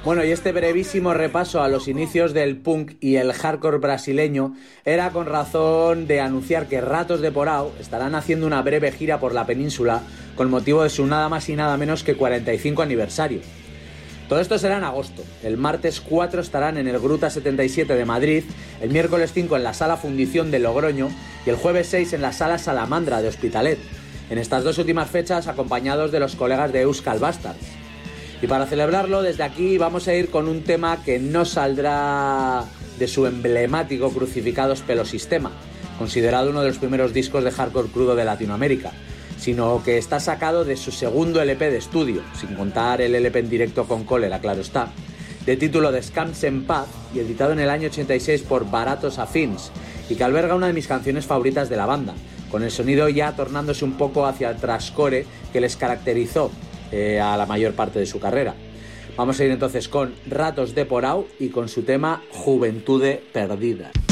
Bueno, y este brevísimo repaso a los inicios del punk y el hardcore brasileño era con razón de anunciar que Ratos de Porão estarán haciendo una breve gira por la península con motivo de su nada más y nada menos que 45 aniversario. Todo esto será en agosto. El martes 4 estarán en el Gruta 77 de Madrid, el miércoles 5 en la Sala Fundición de Logroño y el jueves 6 en la Sala Salamandra de Hospitalet. En estas dos últimas fechas acompañados de los colegas de Euskal Bastards. Y para celebrarlo, desde aquí vamos a ir con un tema que no saldrá de su emblemático Crucificados Pelosistema, considerado uno de los primeros discos de hardcore crudo de Latinoamérica, sino que está sacado de su segundo LP de estudio, sin contar el LP en directo con Cólera, claro está, de título Descanse en Paz y editado en el año 86 por Baratos Afins, y que alberga una de mis canciones favoritas de la banda, con el sonido ya tornándose un poco hacia el thrashcore que les caracterizó a la mayor parte de su carrera. Vamos a ir entonces con Ratos de Porão y con su tema Juventude Perdida.